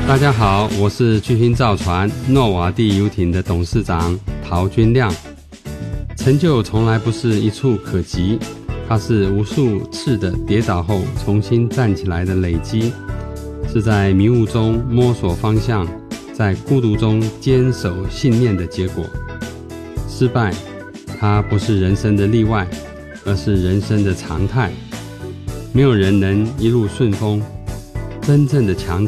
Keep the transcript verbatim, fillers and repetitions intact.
大家好，我是巨星造船诺瓦地游艇的董事长陶君亮。成就从来不是一触可及，它是无数次的跌倒后重新站起来的累积，是在迷雾中摸索方向，在孤独中坚守信念的结果。失败，它不是人生的例外，而是人生的常态。没有人能一路顺风，真正的强